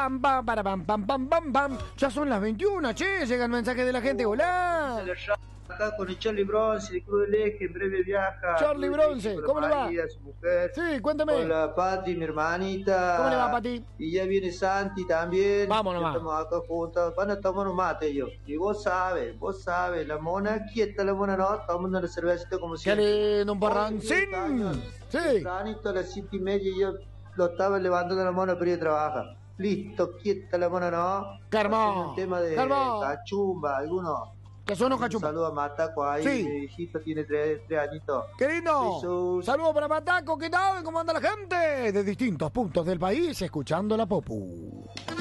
Pam, pam, para, pam, pam, pam, pam, pam. Ya son las 21, che. Llega el mensaje de la gente. Hola. Acá con el Charlie Bronce, de Cruz del Eje, en breve viaja. Charlie Bronce, ¿cómo le va? María, su mujer. Sí, cuéntame. Con la Pati, mi hermanita. ¿Cómo le va, Pati? Y ya viene Santi también. Vamos nomás. Estamos acá juntos. Van a tomar un mate ellos. Y vos sabes, la mona quieta, la mona no, tomando una cervecita como Qué siempre. lindo, un borrancín. Sí. Tempranito a las 7:30 y yo lo estaba levantando la mona para ir a trabajar. Listo, quieta la mona no. Qué hermoso. Un tema de cachumba, algunos. Que son los Un cachumba. saludo a Mataco ahí, Sí. mi hijito tiene tres añitos. ¡Qué lindo! Jesús. Saludos para Mataco, ¿qué tal? ¿Cómo anda la gente? De distintos puntos del país, escuchando la Popu.